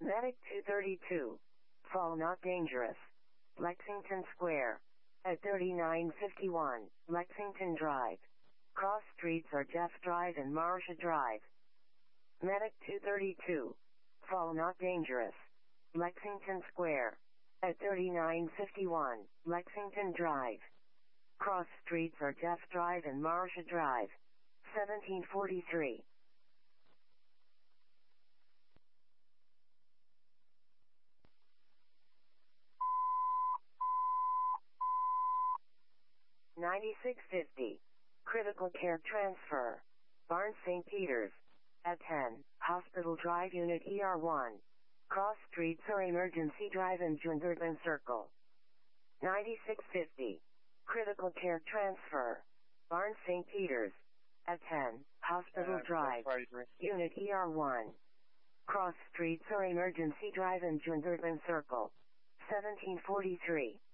Medic 232. Fall not dangerous. Lexington Square. At 3951 Lexington Drive. Cross streets are Jeff Drive and Marsha Drive. Medic 232. Fall not dangerous. Lexington Square. At 3951 Lexington Drive. Cross streets are Jeff Drive and Marsha Drive. 1743. $96.50. Critical care transfer. Barnes St. Peters. At 10, Hospital Drive Unit ER1. Cross streets or Emergency Drive and Junderban Circle. $96.50. Critical care transfer. Barnes St. Peters. At 10, Hospital Drive. Unit ER1. Cross streets or Emergency Drive and Junderban Circle. 1743.